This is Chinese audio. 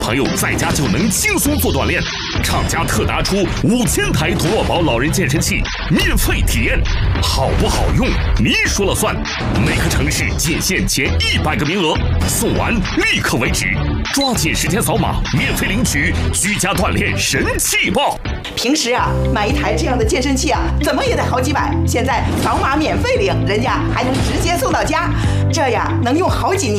朋友在家就能轻松做锻炼，厂家特拿出5000台童乐宝老人健身器免费体验，好不好用你说了算。每个城市仅限前100个名额，送完立刻为止，抓紧时间扫码免费领取居家锻炼神器包。 平时啊，买一台这样的健身器啊，怎么也得好几百，现在扫码免费领，人家还能直接送到家，这样能用好几年。